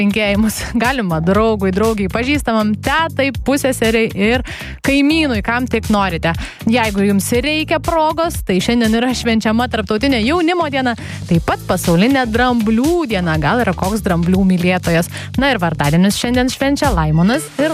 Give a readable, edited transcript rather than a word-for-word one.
linkėjimus galima draugui, draugiai, pažįstamam, tetai, puseseriai ir kaimynui, kam tik norite. Jeigu jums reikia progos, tai šiandien yra švenčiama tarptautinė jaunimo diena, taip pat pasaulinė dramblių diena. Gal yra koks dramblių mylėtojas. Na ir vardadienius šiandien švenčia Laimonas ir